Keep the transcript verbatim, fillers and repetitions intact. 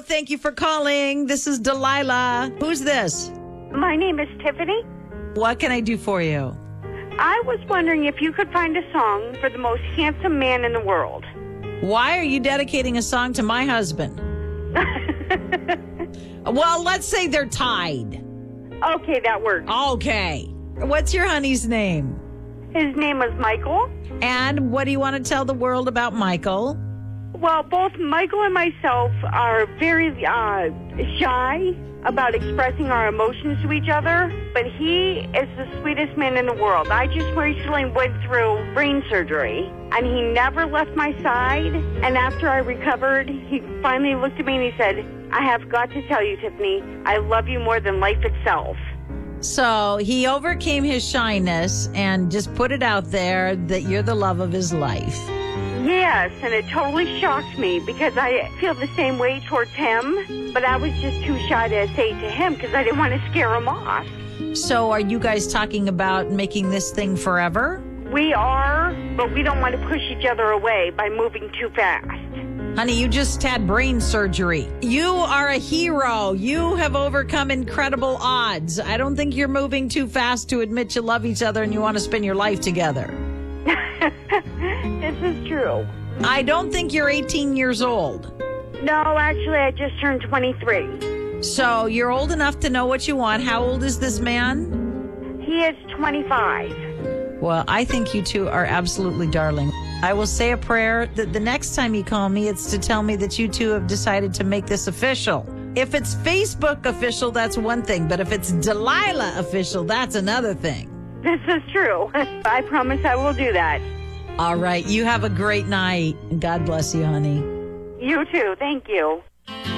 Thank you for calling. This is Delilah. Who's this? My name is Tiffany. What can I do for you? I was wondering if you could find a song for the most handsome man in the world. Why are you dedicating a song to my husband? Well, let's say they're tied. Okay, that works. Okay. What's your honey's name? His name is Michael. And what do you want to tell the world about Michael? Well, both Michael and myself are very uh, shy about expressing our emotions to each other, but he is the sweetest man in the world. I just recently went through brain surgery, and he never left my side. And after I recovered, he finally looked at me and he said, I have got to tell you, Tiffany, I love you more than life itself. So he overcame his shyness and just put it out there that you're the love of his life. Yes, and it totally shocked me because I feel the same way towards him, but I was just too shy to say it to him because I didn't want to scare him off. So are you guys talking about making this thing forever? We are, but we don't want to push each other away by moving too fast. Honey, you just had brain surgery. You are a hero. You have overcome incredible odds. I don't think you're moving too fast to admit you love each other and you want to spend your life together. This is true. I don't think you're eighteen years old. No, actually, I just turned twenty-three. So you're old enough to know what you want. How old is this man? He is twenty-five. Well, I think you two are absolutely darling. I will say a prayer that the next time you call me, it's to tell me that you two have decided to make this official. If it's Facebook official, that's one thing. But if it's Delilah official, that's another thing. This is true. I promise I will do that. All right. You have a great night. God bless you, honey. You too. Thank you.